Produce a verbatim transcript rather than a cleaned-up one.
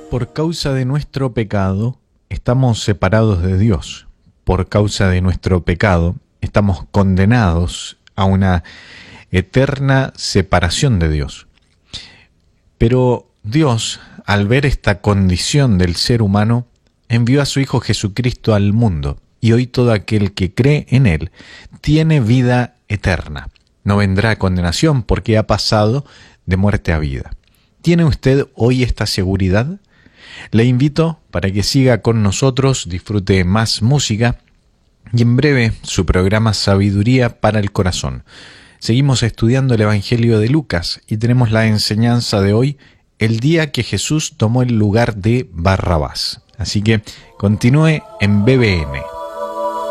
Por causa de nuestro pecado, estamos separados de Dios. Por causa de nuestro pecado, estamos condenados a una eterna separación de Dios. Pero Dios, al ver esta condición del ser humano, envió a su Hijo Jesucristo al mundo, y hoy todo aquel que cree en Él tiene vida eterna. No vendrá a condenación porque ha pasado de muerte a vida. ¿Tiene usted hoy esta seguridad? Le invito para que siga con nosotros, disfrute más música y en breve su programa Sabiduría para el Corazón. Seguimos estudiando el Evangelio de Lucas y tenemos la enseñanza de hoy, el día que Jesús tomó el lugar de Barrabás. Así que continúe en B B M.